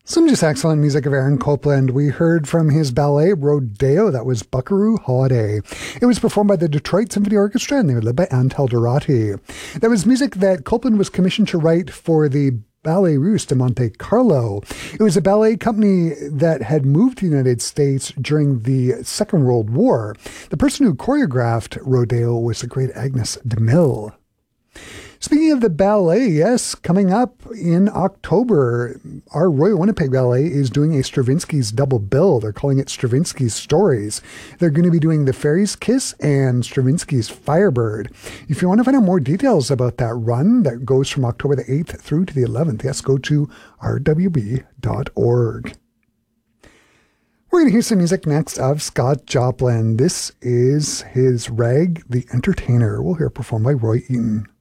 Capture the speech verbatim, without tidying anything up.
Some just excellent music of Aaron Copland. We heard from his ballet Rodeo. That was Buckaroo Holiday. It was performed by the Detroit Symphony Orchestra and they were led by Antal Dorati. That was music that Copland was commissioned to write for the Ballet Russe de Monte Carlo. It was a ballet company that had moved to the United States during the Second World War. The person who choreographed Rodeo was the great Agnes de Mille. Speaking of the ballet, yes, coming up in October, our Royal Winnipeg Ballet is doing a Stravinsky's double bill. They're calling it Stravinsky's Stories. They're going to be doing The Fairy's Kiss and Stravinsky's Firebird. If you want to find out more details about that run that goes from October the eighth through to the eleventh, yes, go to r w b dot org. We're going to hear some music next of Scott Joplin. This is his Rag the Entertainer. We'll hear it performed by Roy Eaton.